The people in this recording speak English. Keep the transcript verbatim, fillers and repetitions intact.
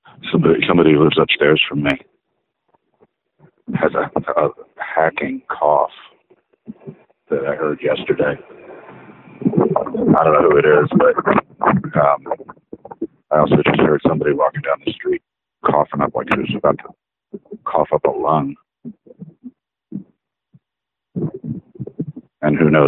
Somebody, somebody who lives upstairs from me has a, a hacking cough that I heard yesterday. I don't know who it is, but um, I also just heard somebody walking down the street coughing up like he was about to cough up a lung. And who knows